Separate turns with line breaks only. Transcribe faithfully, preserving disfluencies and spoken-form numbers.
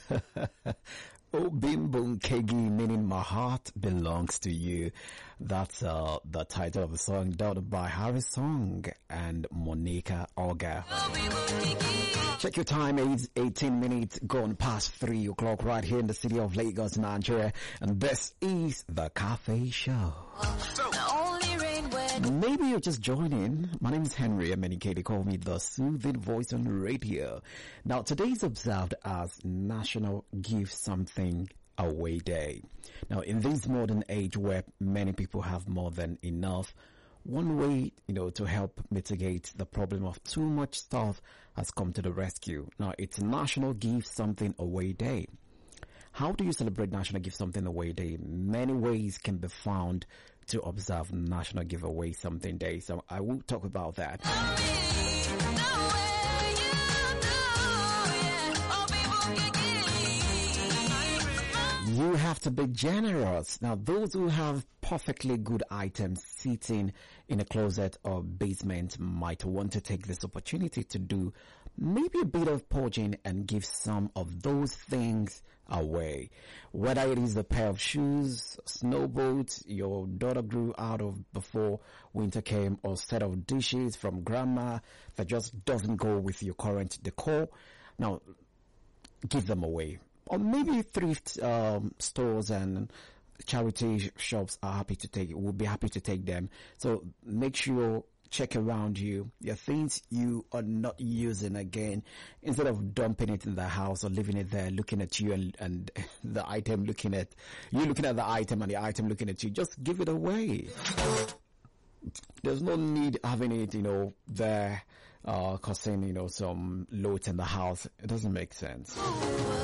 Oh, Bim Bum Kegi, meaning my heart belongs to you. That's uh, the title of the song, done by Harry Song and Monica Oga. Check your time, it's eighteen minutes gone past three o'clock right here in the city of Lagos, Nigeria. And this is the Cafe Show. Maybe you're just joining. My name is Henry, and many K, they call me the soothing voice on radio. Now, today is observed as National Give Something Away Day. Now, in this modern age where many people have more than enough, one way, you know, to help mitigate the problem of too much stuff has come to the rescue. Now, it's National Give Something Away Day. How do you celebrate National Give Something Away Day? Many ways can be found to observe National Give Away Something Day. So I will talk about that. You have to be generous. Now, those who have perfectly good items sitting in a closet or basement might want to take this opportunity to do maybe a bit of purging and give some of those things away. Whether it is a pair of shoes, snow boots your daughter grew out of before winter came, or set of dishes from grandma that just doesn't go with your current decor, now give them away. Or maybe thrift um, stores and charity shops are happy to take, will be happy to take them. So make sure, check around you, your things you are not using again, instead of dumping it in the house or leaving it there looking at you and, and the item looking at you, looking at the item and the item looking at you. Just give it away. There's no need having it, you know, there, uh, causing, you know, some loads in the house. It doesn't make sense.